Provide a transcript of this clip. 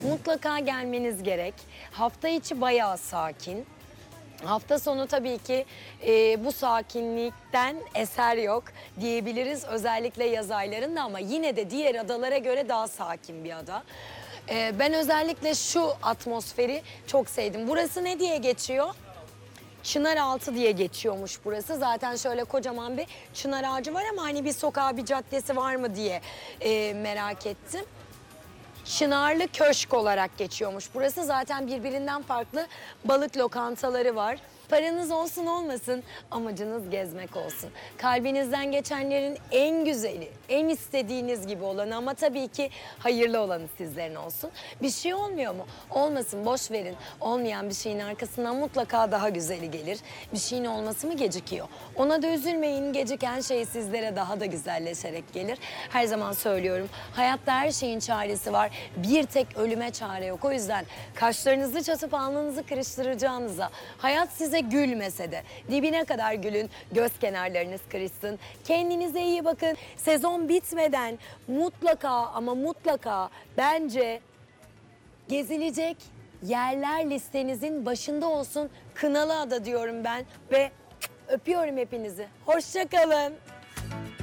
Mutlaka gelmeniz gerek. Hafta içi bayağı sakin. Hafta sonu tabii ki bu sakinlikten eser yok diyebiliriz. Özellikle yaz aylarında ama yine de diğer adalara göre daha sakin bir ada. Ben özellikle şu atmosferi çok sevdim. Burası ne diye geçiyor? Çınaraltı diye geçiyormuş burası. Zaten şöyle kocaman bir çınar ağacı var ama hani bir sokağı, bir caddesi var mı diye merak ettim. Çınarlı Köşk olarak geçiyormuş. Burası zaten birbirinden farklı balık lokantaları var. Paranız olsun olmasın, amacınız gezmek olsun. Kalbinizden geçenlerin en güzeli, en istediğiniz gibi olanı ama tabii ki hayırlı olanı sizlerin olsun. Bir şey olmuyor mu? Olmasın, boş verin. Olmayan bir şeyin arkasından mutlaka daha güzeli gelir. Bir şeyin olması mı gecikiyor? Ona da üzülmeyin, geciken şey sizlere daha da güzelleşerek gelir. Her zaman söylüyorum, hayatta her şeyin çaresi var. Bir tek ölüme çare yok. O yüzden kaşlarınızı çatıp alnınızı kırıştıracağınıza, hayat size gülmese de dibine kadar gülün, göz kenarlarınız kırışsın. Kendinize iyi bakın. Sezon bitmeden mutlaka ama mutlaka bence gezilecek yerler listenizin başında olsun. Kınalıada diyorum ben ve öpüyorum hepinizi. Hoşça kalın.